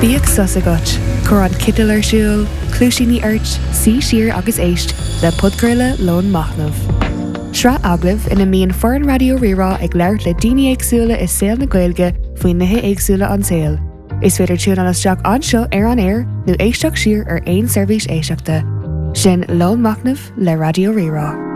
Bíag sus agat, chur an cital ar siúl, clúisíní airt, sí siar agus éist, le podcurla lón machnamh. Sra aglah ina míon foreign radio rirá ag leirt le daoine éagsúla is saoil na Gaeilge faoin nithe éagsúla an saoil. Is féidir tún an isteach anseo ar an air nó éisteach siar ar aon seirbhís éisteachta. Sin lón machnamh le radio rirá.